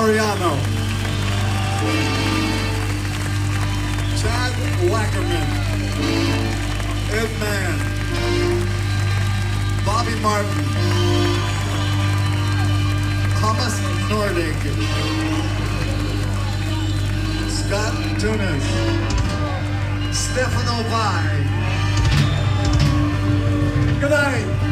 Soriano, Chad Wackerman, Ed Mann, Bobby Martin, Thomas Nordig, Scott Tunis, Stefano Vai. Good night.